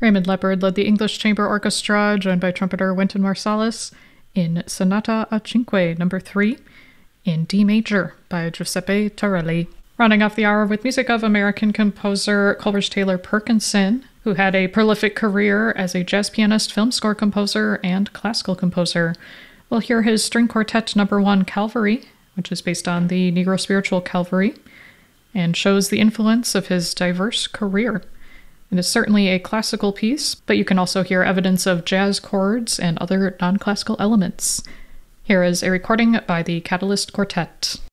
Raymond Leppard led the English Chamber Orchestra, joined by trumpeter Wynton Marsalis, in Sonata a Cinque No. 3, in D major by Giuseppe Torelli. Rounding off the hour with music of American composer Coleridge Taylor Perkinson, who had a prolific career as a jazz pianist, film score composer, and classical composer. We'll hear his String Quartet No. 1 Calvary, which is based on the Negro spiritual Calvary, and shows the influence of his diverse career. It is certainly a classical piece, but you can also hear evidence of jazz chords and other non-classical elements. Here is a recording by the Catalyst Quartet.